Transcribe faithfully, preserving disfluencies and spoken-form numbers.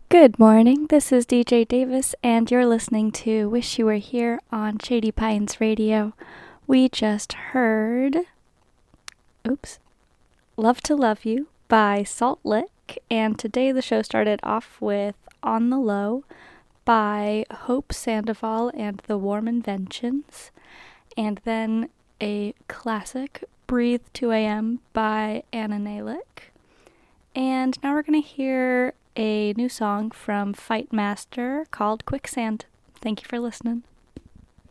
Good morning, this is D J Davis, and you're listening to Wish You Were Here on Shady Pines Radio. We just heard, oops, Love to Love You by Salt Lick, and today the show started off with On the Low by Hope Sandoval and the Warm Inventions, and then a classic, Breathe two a m by Anna Nalick. And now we're going to hear a new song from Fight Master called Quicksand. Thank you for listening.